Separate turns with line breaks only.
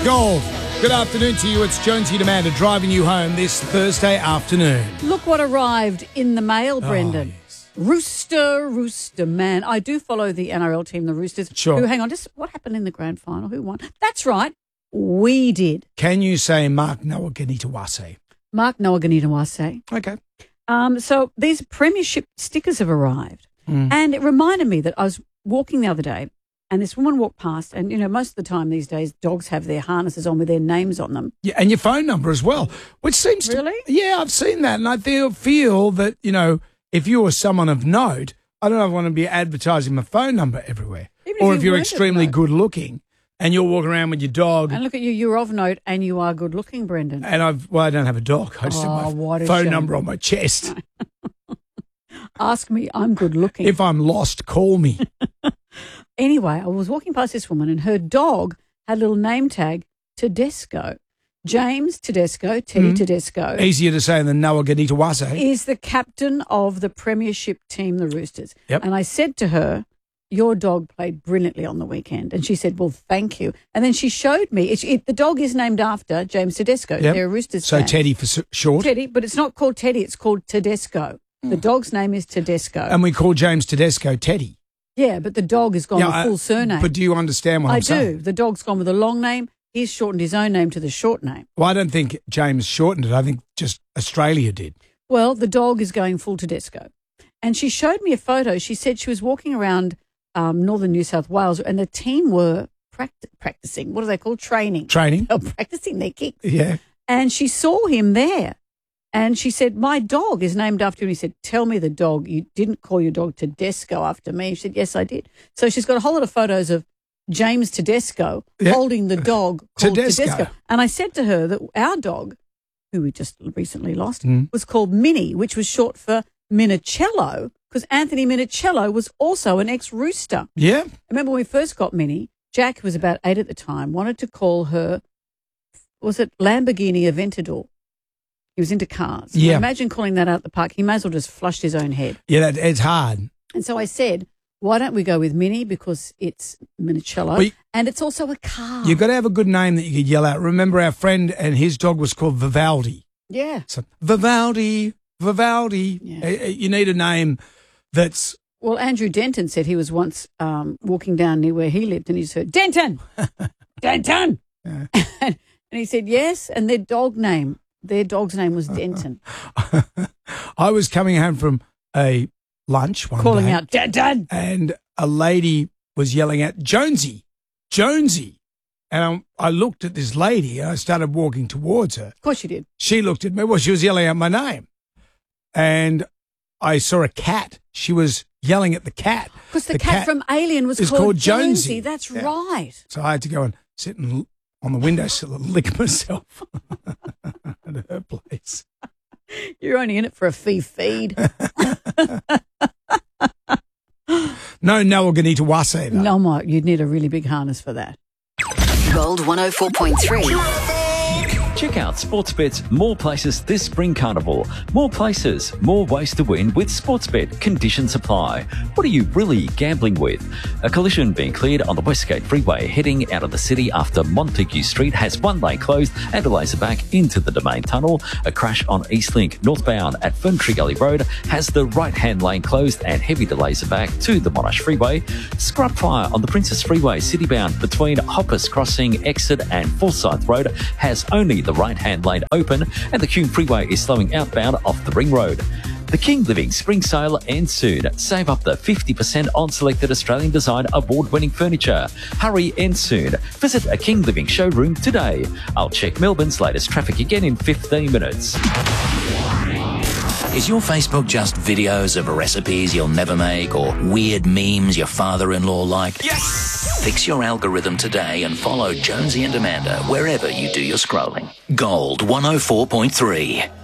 Gold. Good afternoon to you. It's Jonesy and Amanda driving you home this Thursday afternoon.
Look what arrived in the mail, Brendan.
Yes.
Rooster man. I do follow the NRL team, the Roosters.
Sure.
Hang on, just what happened in the grand final? Who won? That's right. We did.
Can you say Mark Nawaqanitawase?
Mark Nawaqanitawase.
Okay.
So these premiership stickers have arrived. And it reminded me that I was walking the other day and this woman walked past, and, you know, most of the time these days dogs have their harnesses on with their names on them.
Yeah, and your phone number as well, which seems
Really?
Yeah, I've seen that, and I feel that, you know, if you were someone of note, I don't want to be advertising my phone number everywhere.
Even
Or
if
if
you
you're
weren't of
extremely
note.
good looking and you're walking around with your dog.
And look at you, you're of note and you are good looking, Brendan.
And I don't have a dog. I just have
what
my
a
phone
shame.
number on my chest.
Ask me, I'm good looking.
If I'm lost, call me.
Anyway, I was walking past this woman and her dog had a little name tag, Tedesco. James Tedesco, Teddy Tedesco,
Easier to say than Nawaqanitawase.
is the captain of the premiership team, the Roosters.
Yep.
And I said to her, your dog played brilliantly on the weekend. And she said, well, thank you. And then she showed me, the dog is named after James Tedesco.
Yep.
They're a Roosters
So
fan.
Teddy for short.
Teddy, but it's not called Teddy, it's called Tedesco. The dog's name is Tedesco.
And we call James Tedesco Teddy.
Yeah, but the dog has gone with full surname.
But do you understand what
I
I'm saying?
do. The dog's gone with a long name. He's shortened his own name to the short name.
Well, I don't think James shortened it. I think just Australia did.
Well, the dog is going full Tedesco. And she showed me a photo. She said she was walking around northern New South Wales and the team were practicing. What are they called? Training.
Training.
Oh, practicing their kicks.
Yeah.
And she saw him there. And she said, my dog is named after you. And he said, tell me the dog. You didn't call your dog Tedesco after me. She said, yes, I did. So she's got a whole lot of photos of James Tedesco holding the dog called Tedesco. And I said to her that our dog, who we just recently lost, was called Minnie, which was short for Minicello, because Anthony Minicello was also an ex-rooster.
Yeah.
I remember when we first got Minnie, Jack, who was about 8 at the time, wanted to call her, was it Lamborghini Aventador? He was into cars.
Yeah.
Imagine calling that out the park. He may as well just flushed his own head.
Yeah, it's hard.
And so I said, why don't we go with Minnie, because it's Minicello and it's also a car.
You've got to have a good name that you could yell out. Remember our friend and his dog was called Vivaldi.
Yeah.
So Vivaldi.
Yeah.
You need a name that's...
Well, Andrew Denton said he was once walking down near where he lived and he just heard, Denton! Denton!
Yeah.
And he said, yes, and their dog's name was Denton.
I was coming home from a lunch one
Calling
day,
out, Denton!
and a lady was yelling out, Jonesy, Jonesy. And I looked at this lady and I started walking towards her.
Of course you did.
She looked at me. Well, she was yelling out my name. And I saw a cat. She was yelling at the cat.
Because the cat from Alien was
is
called
Jonesy.
That's
Yeah.
right.
So I had to go and sit on the windowsill and lick myself at her place.
You're only in it for a feed.
No Nawaqanitawase, though.
No, Mike, you'd need a really big harness for that.
Gold 104.3.
Check out Sportsbet's More Places this spring carnival. More places, more ways to win with Sportsbet. Conditions apply. What are you really gambling with? A collision being cleared on the Westgate Freeway heading out of the city after Montague Street has one lane closed and a laser back into the Domain Tunnel. A crash on Eastlink northbound at Ferntree Gully Road has the right-hand lane closed and heavy delays back to the Monash Freeway. Scrub fire on the Princess Freeway citybound between Hoppers Crossing exit and Forsyth Road has only the right-hand lane open, and the Hume Freeway is slowing outbound off the Ring Road. The King Living Spring Sale ends soon. Save up to 50% on selected Australian design award-winning furniture. Hurry, ends soon. Visit a King Living showroom today. I'll check Melbourne's latest traffic again in 15 minutes.
Is your Facebook just videos of recipes you'll never make or weird memes your father-in-law liked? Yes! Fix your algorithm today and follow Jonesy and Amanda wherever you do your scrolling. Gold 104.3.